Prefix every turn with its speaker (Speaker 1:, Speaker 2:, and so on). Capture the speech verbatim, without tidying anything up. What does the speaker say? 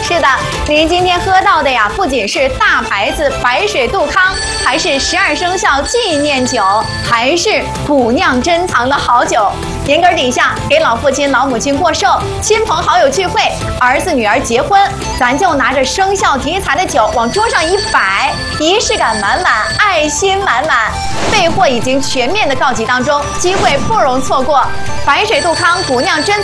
Speaker 1: 是的，您今天喝到的呀，不仅是大牌子白水杜康，还是十二生肖纪念酒，还是补酿珍藏的好酒。年根底下给老父亲、老母亲过寿，亲朋好友聚会，儿子女儿结婚，咱就拿着生肖题材的酒往桌上一摆，仪式感满满，爱心满满。备货已经全面的告急当中，机会不容错过。白水杜康补酿珍藏。